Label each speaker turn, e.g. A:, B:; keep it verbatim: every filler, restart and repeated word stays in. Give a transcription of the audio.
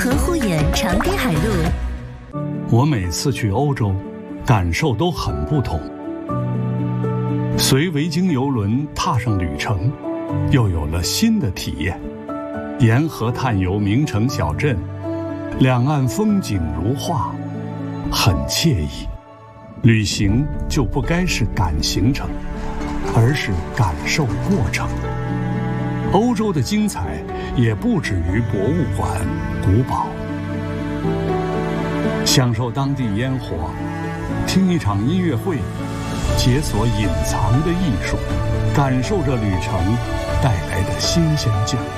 A: 河护眼长堤海路。
B: 我每次去欧洲，感受都很不同。随维京邮轮踏上旅程，又有了新的体验。沿河探游名城小镇，两岸风景如画，很惬意。旅行就不该是赶行程，而是感受过程。欧洲的精彩也不止于博物馆、古堡。享受当地烟火，听一场音乐会，解锁隐藏的艺术，感受着旅程带来的新鲜劲儿。